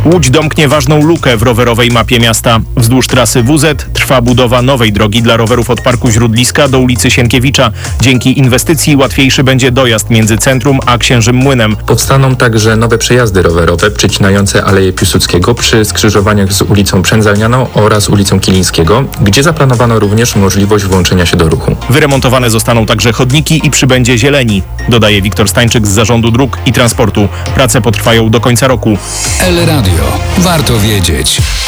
Łódź domknie ważną lukę w rowerowej mapie miasta. Wzdłuż trasy WZ trwa budowa nowej drogi dla rowerów od Parku Źródliska do ulicy Sienkiewicza. Dzięki inwestycji łatwiejszy będzie dojazd między centrum a Księżym Młynem. Powstaną także nowe przejazdy rowerowe przecinające Aleję Piłsudskiego przy skrzyżowaniach z ulicą Przędzalnianą oraz ulicą Kilińskiego, gdzie zaplanowano również możliwość włączenia się do ruchu. Wyremontowane zostaną także chodniki i przybędzie zieleni, dodaje Wiktor Stańczyk z Zarządu Dróg i Transportu. Prace potrwają do końca roku. El Radio. Warto wiedzieć.